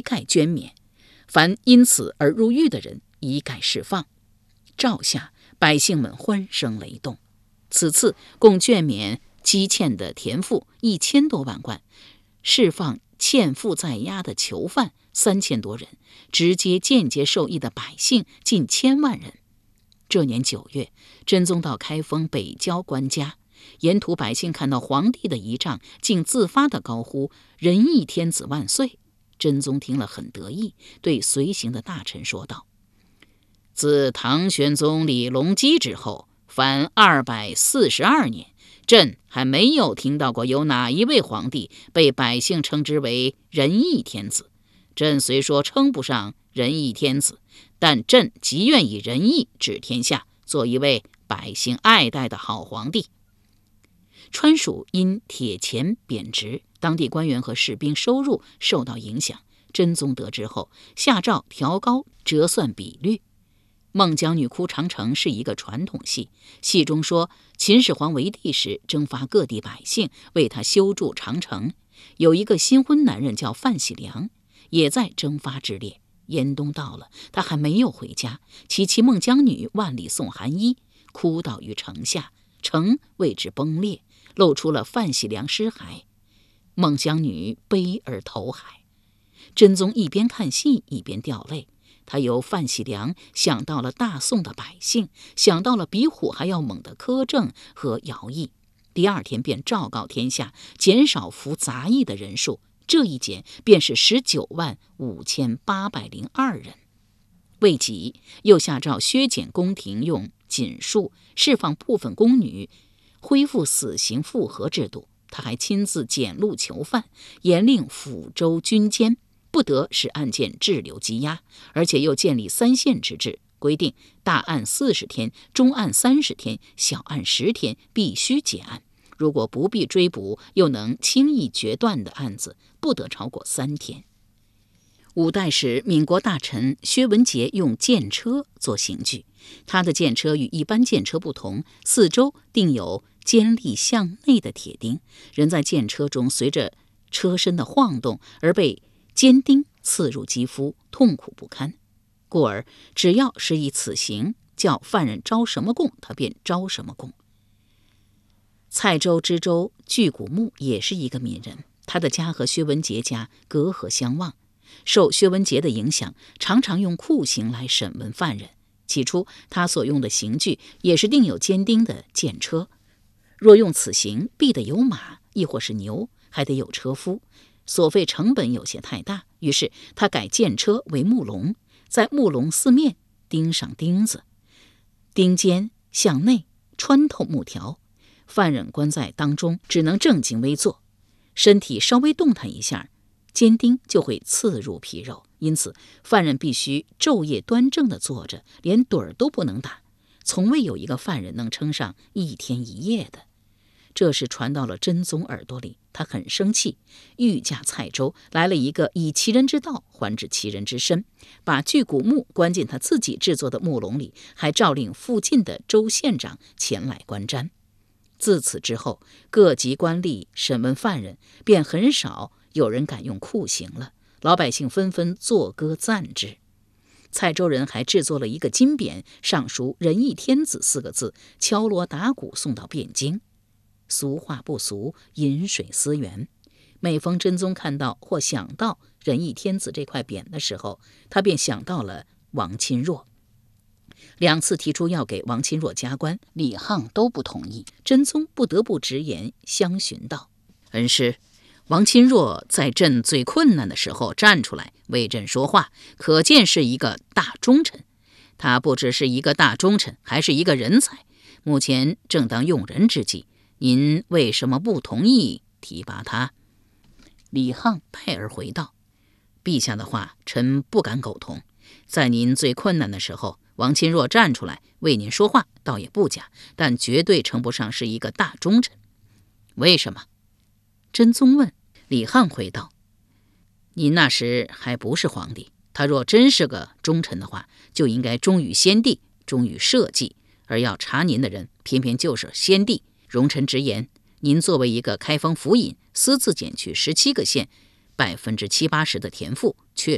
概捐免，凡因此而入狱的人一概释放。诏下，百姓们欢声雷动。此次共捐免积欠的田赋1000多万贯，释放欠赋在押的囚犯3000多人，直接间接受益的百姓近1000万人。这年9月，真宗到开封北郊官家，沿途百姓看到皇帝的仪仗，竟自发地高呼仁义天子万岁。真宗听了很得意，对随行的大臣说道：自唐玄宗李隆基之后，凡242年，朕还没有听到过有哪一位皇帝被百姓称之为仁义天子。朕虽说称不上仁义天子，但朕极愿以仁义治天下，做一位百姓爱戴的好皇帝。川蜀因铁钱贬值，当地官员和士兵收入受到影响。真宗得知后，下诏调高折算比率。孟姜女哭长城是一个传统戏，戏中说秦始皇为帝时征发各地百姓为他修筑长城，有一个新婚男人叫范喜良，也在征发之列。严冬到了，他还没有回家，其妻孟姜女万里送寒衣，哭倒于城下，城为之崩裂，露出了范喜良尸骸。孟姜女悲而投海。真宗一边看戏一边掉泪，他由范喜良想到了大宋的百姓，想到了比虎还要猛的苛政和徭役。第二天便昭告天下，减少服杂役的人数，这一减便是195802人。未及，又下诏削减宫廷用锦数，释放部分宫女，恢复死刑复核制度。他还亲自检录囚犯，严令抚州军监不得使案件滞留积压，而且又建立3县之制，规定大案40天，中案30天，小案10天必须结案。如果不必追捕又能轻易决断的案子，不得超过3天。五代时，闽国大臣薛文杰用箭车做刑具，他的箭车与一般箭车不同，四周钉有尖利向内的铁钉，人在箭车中随着车身的晃动而被尖钉刺入肌肤，痛苦不堪。故而只要施以此刑，叫犯人招什么供，他便招什么供。蔡州知州巨骨木也是一个闽人，他的家和薛文杰家隔河相望，受薛文杰的影响，常常用酷刑来审问犯人。起初他所用的刑具也是钉有尖钉的箭车，若用此刑，必得有马，亦或是牛，还得有车夫，所费成本有些太大，于是他改箭车为木笼，在木笼四面钉上钉子，钉尖向内穿透木条，犯人关在当中，只能正襟危坐，身体稍微动弹一下，尖钉就会刺入皮肉，因此犯人必须昼夜端正地坐着，连盹儿都不能打，从未有一个犯人能撑上1天1夜的。这事传到了真宗耳朵里，他很生气，御驾蔡州，来了一个以其人之道还治其人之身，把巨骨木关进他自己制作的木笼里，还诏令附近的州县长前来观瞻。自此之后，各级官吏审问犯人，便很少有人敢用酷刑了，老百姓纷纷作歌赞之。蔡州人还制作了一个金匾，上书仁义天子4个字，敲锣打鼓送到汴京。俗话不俗，饮水思源。每逢真宗看到或想到仁义天子这块匾的时候，他便想到了王钦若。2次提出要给王钦若加官，李沆都不同意，真宗不得不直言相询道：恩师，王钦若在朕最困难的时候站出来为朕说话，可见是一个大忠臣。他不只是一个大忠臣，还是一个人才，目前正当用人之际，您为什么不同意提拔他？李沆拜而回道：陛下的话，臣不敢苟同。在您最困难的时候，王钦若站出来为您说话，倒也不假，但绝对称不上是一个大忠臣。为什么？真宗问。李沆回道：您那时还不是皇帝，他若真是个忠臣的话，就应该忠于先帝，忠于社稷，而要查您的人偏偏就是先帝。容臣直言，您作为一个开封府尹，私自减去17个县70%-80%的田赋，确